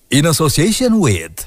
In association with.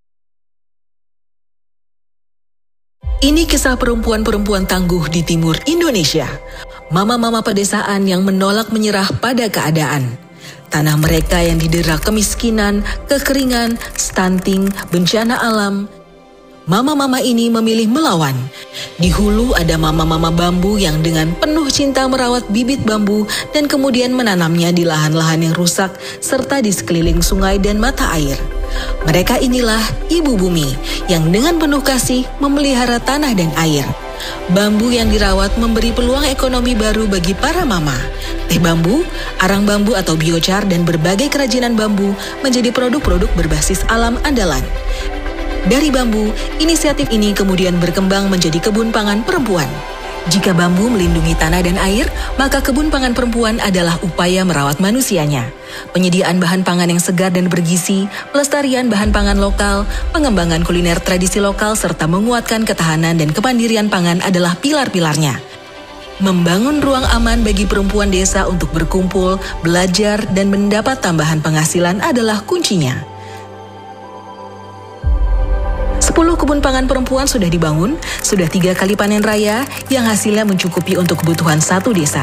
Ini kisah perempuan-perempuan tangguh di timur Indonesia. Mama-mama pedesaan yang menolak menyerah pada keadaan. Tanah mereka yang didera kemiskinan, kekeringan, stunting, bencana alam. Mama-mama ini memilih melawan. Di hulu ada mama-mama bambu yang dengan penuh cinta merawat bibit bambu dan kemudian menanamnya di lahan-lahan yang rusak serta di sekeliling sungai dan mata air. Mereka inilah ibu bumi yang dengan penuh kasih memelihara tanah dan air. Bambu yang dirawat memberi peluang ekonomi baru bagi para mama. Teh bambu, arang bambu atau biochar dan berbagai kerajinan bambu menjadi produk-produk berbasis alam andalan. Dari bambu, inisiatif ini kemudian berkembang menjadi kebun pangan perempuan. Jika bambu melindungi tanah dan air, maka kebun pangan perempuan adalah upaya merawat manusianya. Penyediaan bahan pangan yang segar dan bergizi, pelestarian bahan pangan lokal, pengembangan kuliner tradisi lokal, serta menguatkan ketahanan dan kemandirian pangan adalah pilar-pilarnya. Membangun ruang aman bagi perempuan desa untuk berkumpul, belajar, dan mendapat tambahan penghasilan adalah kuncinya. 10 kebun pangan perempuan sudah dibangun, sudah 3 kali panen raya yang hasilnya mencukupi untuk kebutuhan satu desa.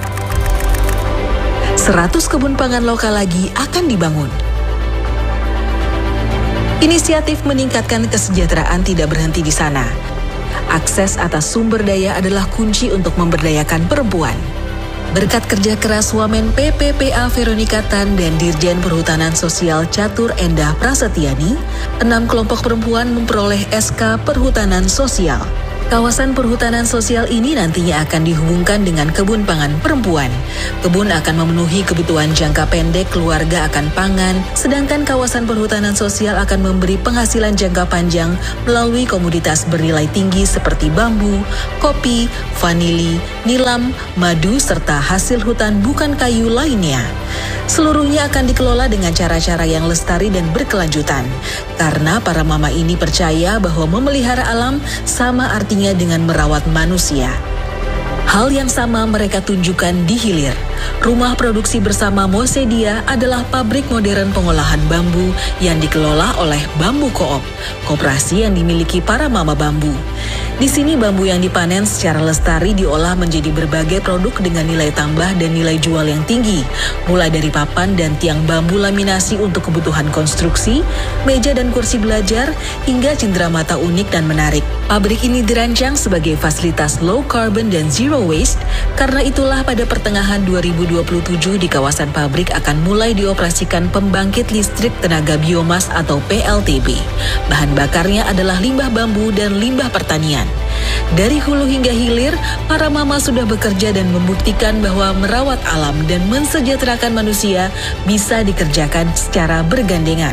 100 kebun pangan lokal lagi akan dibangun. Inisiatif meningkatkan kesejahteraan tidak berhenti di sana. Akses atas sumber daya adalah kunci untuk memberdayakan perempuan. Berkat kerja keras Wamen PPPA Veronica Tan dan Dirjen Perhutanan Sosial Catur Endah Prasetyani, 6 kelompok perempuan memperoleh SK Perhutanan Sosial. Kawasan perhutanan sosial ini nantinya akan dihubungkan dengan kebun pangan perempuan. Kebun akan memenuhi kebutuhan jangka pendek keluarga akan pangan, sedangkan kawasan perhutanan sosial akan memberi penghasilan jangka panjang melalui komoditas bernilai tinggi seperti bambu, kopi, vanili, nilam, madu, serta hasil hutan bukan kayu lainnya. Seluruhnya akan dikelola dengan cara-cara yang lestari dan berkelanjutan. Karena para mama ini percaya bahwa memelihara alam sama artinya dengan merawat manusia. Hal yang sama mereka tunjukkan di Hilir. Rumah produksi bersama Mosedia adalah pabrik modern pengolahan bambu yang dikelola oleh Bambu Koop, koperasi yang dimiliki para mama bambu. Di sini bambu yang dipanen secara lestari diolah menjadi berbagai produk dengan nilai tambah dan nilai jual yang tinggi, mulai dari papan dan tiang bambu laminasi untuk kebutuhan konstruksi, meja dan kursi belajar, hingga cenderamata unik dan menarik. Pabrik ini dirancang sebagai fasilitas low carbon dan zero waste, karena itulah pada pertengahan 2027 di kawasan pabrik akan mulai dioperasikan pembangkit listrik tenaga biomas atau PLTB. Bahan bakarnya adalah limbah bambu dan limbah pertanian. Dari hulu hingga hilir, para mama sudah bekerja dan membuktikan bahwa merawat alam dan mensejahterakan manusia bisa dikerjakan secara bergandengan.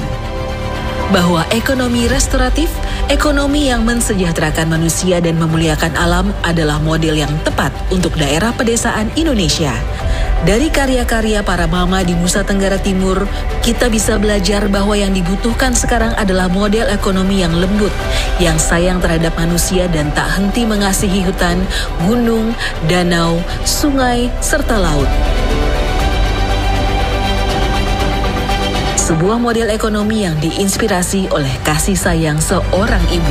Bahwa ekonomi restoratif, ekonomi yang mensejahterakan manusia dan memuliakan alam adalah model yang tepat untuk daerah pedesaan Indonesia. Dari karya-karya para mama di Nusa Tenggara Timur, kita bisa belajar bahwa yang dibutuhkan sekarang adalah model ekonomi yang lembut, yang sayang terhadap manusia dan tak henti mengasihi hutan, gunung, danau, sungai, serta laut. Sebuah model ekonomi yang diinspirasi oleh kasih sayang seorang ibu.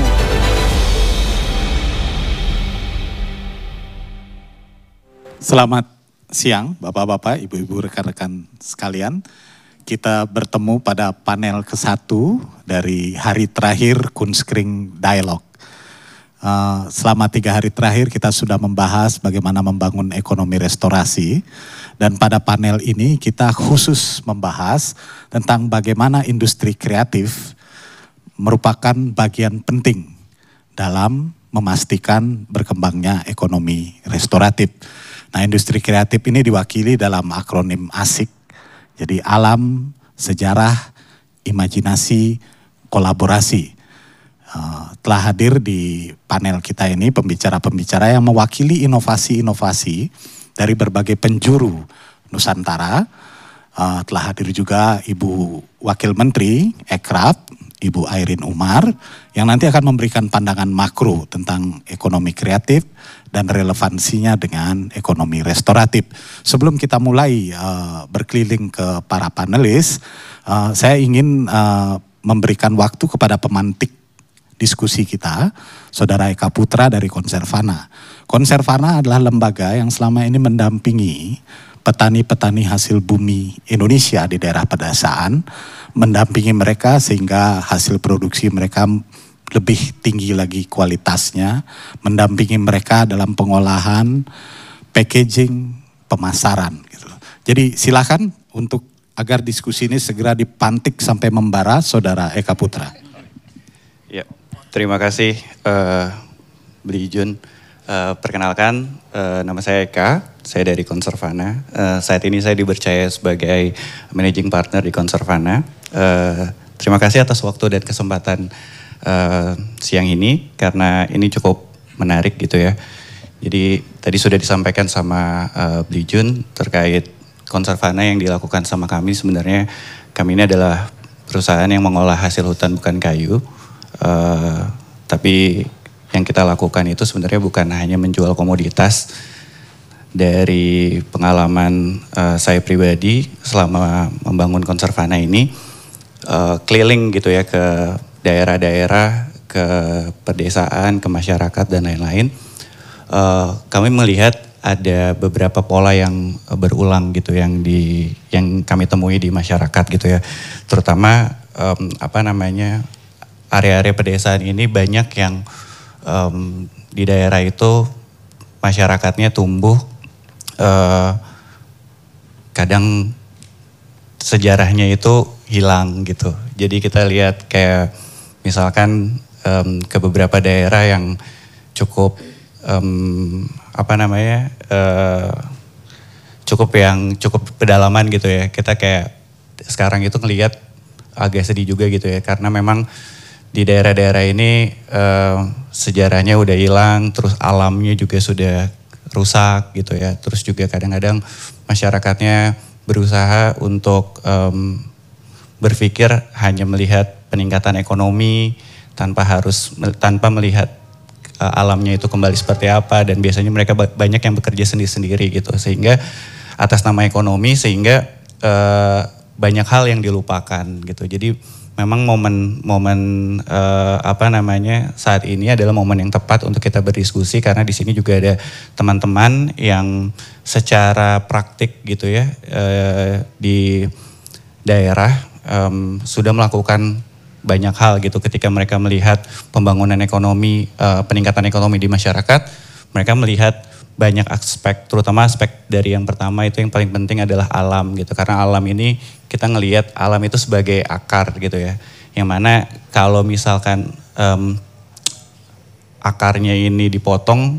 Selamat siang, Bapak-Bapak, Ibu-Ibu, rekan-rekan sekalian. Kita bertemu pada panel ke-1 dari hari terakhir Kunskring Dialog. Selama 3 hari terakhir kita sudah membahas bagaimana membangun ekonomi restorasi. Dan pada panel ini kita khusus membahas tentang bagaimana industri kreatif merupakan bagian penting dalam memastikan berkembangnya ekonomi restoratif. Nah, industri kreatif ini diwakili dalam akronim ASIK. Jadi alam, sejarah, imajinasi, kolaborasi. Telah hadir di panel kita ini pembicara-pembicara yang mewakili inovasi-inovasi dari berbagai penjuru Nusantara. Telah hadir juga Ibu Wakil Menteri Ekraf, Ibu Airin Umar yang nanti akan memberikan pandangan makro tentang ekonomi kreatif dan relevansinya dengan ekonomi restoratif. Sebelum kita mulai berkeliling ke para panelis, saya ingin memberikan waktu kepada pemantik diskusi kita, Saudara Eka Putra dari Conservana. Conservana adalah lembaga yang selama ini mendampingi petani-petani hasil bumi Indonesia di daerah pedesaan, mendampingi mereka sehingga hasil produksi mereka lebih tinggi lagi kualitasnya, mendampingi mereka dalam pengolahan, packaging, pemasaran gitu. Jadi silakan untuk agar diskusi ini segera dipantik sampai membara, Saudara Eka Putra. Ya, terima kasih Beli Jun. Perkenalkan, nama saya Eka, saya dari Conservana. Saat ini saya dipercaya sebagai managing partner di Conservana. Terima kasih atas waktu dan kesempatan siang ini, karena ini cukup menarik gitu ya. Jadi tadi sudah disampaikan sama Beli Jun terkait Conservana yang dilakukan sama kami. Sebenarnya kami ini adalah perusahaan yang mengolah hasil hutan bukan kayu. Tapi yang kita lakukan itu sebenarnya bukan hanya menjual komoditas. Dari pengalaman saya pribadi selama membangun Conservana ini, keliling gitu ya ke daerah-daerah, ke pedesaan, ke masyarakat dan lain-lain, kami melihat ada beberapa pola yang berulang gitu yang kami temui di masyarakat gitu ya. Terutama area-area pedesaan ini banyak yang di daerah itu masyarakatnya tumbuh kadang sejarahnya itu hilang gitu. Jadi kita lihat kayak misalkan ke beberapa daerah yang cukup cukup pedalaman gitu ya. Kita kayak sekarang itu ngelihat agak sedih juga gitu ya, karena memang di daerah-daerah ini sejarahnya udah hilang, terus alamnya juga sudah rusak gitu ya. Terus juga kadang-kadang masyarakatnya berusaha untuk berpikir hanya melihat peningkatan ekonomi tanpa melihat alamnya itu kembali seperti apa, dan biasanya mereka banyak yang bekerja sendiri-sendiri gitu, sehingga atas nama ekonomi sehingga banyak hal yang dilupakan gitu. Jadi memang momen saat ini adalah momen yang tepat untuk kita berdiskusi, karena di sini juga ada teman-teman yang secara praktik gitu ya di daerah sudah melakukan banyak hal gitu. Ketika mereka melihat pembangunan ekonomi, peningkatan ekonomi di masyarakat, mereka melihat banyak aspek, terutama aspek dari yang pertama itu yang paling penting adalah alam gitu. Karena alam ini kita ngelihat alam itu sebagai akar gitu ya. Yang mana kalau misalkan akarnya ini dipotong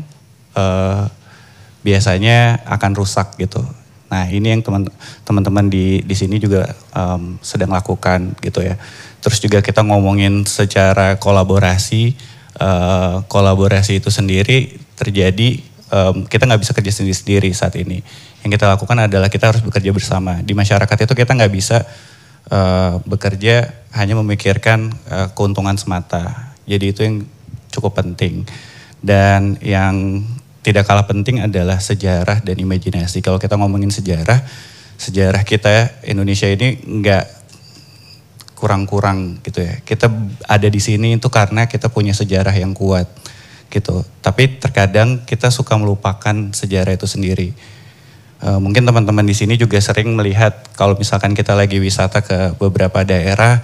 biasanya akan rusak gitu. Nah ini yang teman-teman di sini juga sedang lakukan gitu ya. Terus juga kita ngomongin secara kolaborasi itu sendiri terjadi. Kita nggak bisa kerja sendiri saat ini. Yang kita lakukan adalah kita harus bekerja bersama. Di masyarakat itu kita nggak bisa bekerja hanya memikirkan keuntungan semata. Jadi itu yang cukup penting. Dan yang tidak kalah penting adalah sejarah dan imajinasi. Kalau kita ngomongin sejarah kita Indonesia ini nggak kurang-kurang gitu ya. Kita ada di sini itu karena kita punya sejarah yang kuat gitu. Tapi terkadang kita suka melupakan sejarah itu sendiri. Mungkin teman-teman di sini juga sering melihat kalau misalkan kita lagi wisata ke beberapa daerah,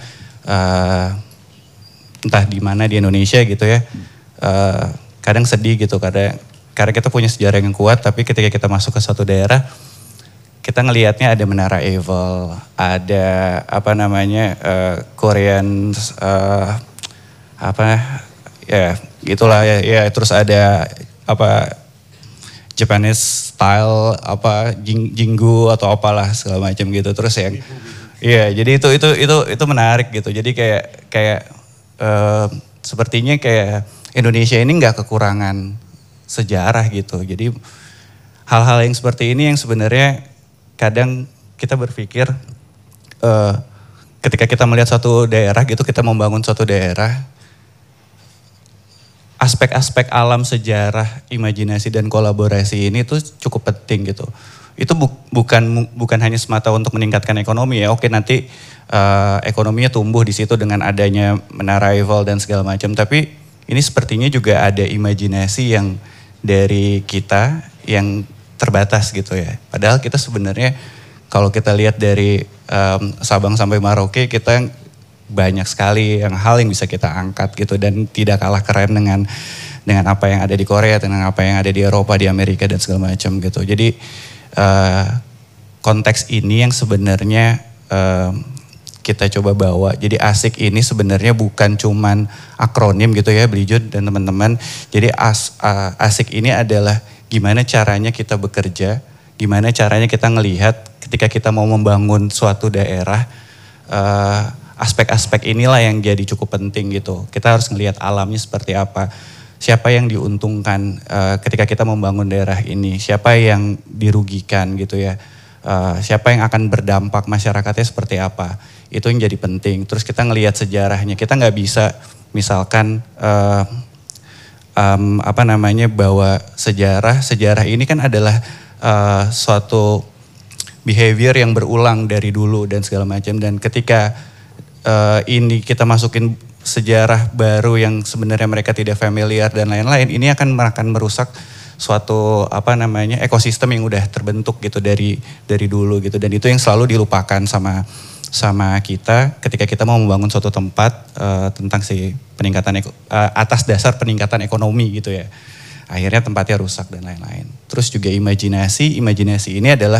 entah di mana di Indonesia gitu ya, kadang sedih gitu karena kita punya sejarah yang kuat, tapi ketika kita masuk ke suatu daerah, kita ngelihatnya ada Menara Eiffel, ada Korean ya gitulah ya, terus ada Japanese style Jingu atau apalah segala macam gitu, terus yang iya, jadi itu menarik gitu. Jadi kayak sepertinya kayak Indonesia ini nggak kekurangan sejarah gitu. Jadi hal-hal yang seperti ini yang sebenarnya kadang kita berpikir ketika kita melihat suatu daerah gitu, kita membangun suatu daerah, aspek-aspek alam, sejarah, imajinasi dan kolaborasi ini tuh cukup penting gitu. Itu bukan hanya semata untuk meningkatkan ekonomi ya. Oke, nanti ekonominya tumbuh di situ dengan adanya Menara Eiffel dan segala macam, tapi ini sepertinya juga ada imajinasi yang dari kita yang terbatas gitu ya. Padahal kita sebenarnya kalau kita lihat dari Sabang sampai Merauke, kita banyak sekali hal yang bisa kita angkat gitu, dan tidak kalah keren dengan apa yang ada di Korea, dengan apa yang ada di Eropa, di Amerika dan segala macam gitu. Jadi konteks ini yang sebenarnya kita coba bawa. Jadi ASIK ini sebenarnya bukan cuman akronim gitu ya, Belijun dan teman-teman. Jadi ASIK ini adalah gimana caranya kita bekerja, gimana caranya kita ngelihat ketika kita mau membangun suatu daerah, aspek-aspek inilah yang jadi cukup penting gitu. Kita harus ngelihat alamnya seperti apa, siapa yang diuntungkan ketika kita membangun daerah ini, siapa yang dirugikan gitu ya, siapa yang akan berdampak, masyarakatnya seperti apa, itu yang jadi penting. Terus kita ngelihat sejarahnya, kita nggak bisa misalkan bahwa sejarah ini kan adalah suatu behavior yang berulang dari dulu dan segala macam, dan ketika ini kita masukin sejarah baru yang sebenarnya mereka tidak familiar dan lain-lain, ini akan merusak suatu ekosistem yang udah terbentuk gitu dari dulu gitu, dan itu yang selalu dilupakan sama kita ketika kita mau membangun suatu tempat tentang peningkatan atas dasar peningkatan ekonomi gitu ya. Akhirnya tempatnya rusak dan lain-lain. Terus juga imajinasi ini adalah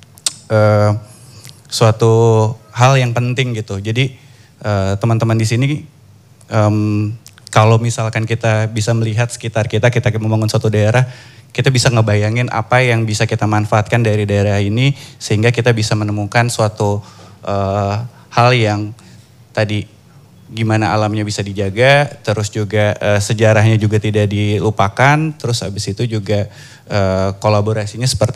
suatu hal yang penting gitu. Jadi teman-teman di sini kalau misalkan kita bisa melihat sekitar kita membangun suatu daerah, kita bisa ngebayangin apa yang bisa kita manfaatkan dari daerah ini sehingga kita bisa menemukan suatu hal yang tadi gimana alamnya bisa dijaga, terus juga sejarahnya juga tidak dilupakan, terus habis itu juga kolaborasinya seperti